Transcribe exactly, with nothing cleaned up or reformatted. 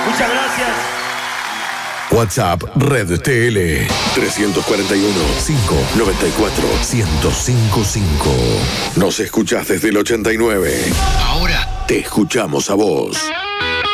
Muchas gracias. WhatsApp Red T L tres cuatro uno, cinco nueve cuatro, uno cero cinco cinco. Nos escuchás desde el ochenta y nueve. Ahora te escuchamos a vos.